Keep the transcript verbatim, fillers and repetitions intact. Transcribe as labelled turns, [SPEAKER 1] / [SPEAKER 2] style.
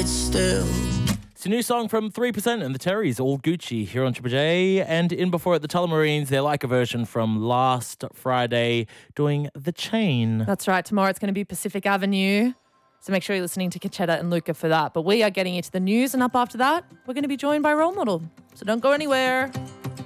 [SPEAKER 1] it still.
[SPEAKER 2] It's a new song from three percent and the Terrys, All Gucci, here on Triple J. And in before it, the Tullamarines, they're like a version from last Friday, doing The Chain.
[SPEAKER 3] That's right. Tomorrow it's going to be Pacific Avenue. So make sure you're listening to Conchetta and Luca for that. But we are getting into the news, and up after that, we're going to be joined by Role Model. So don't go anywhere.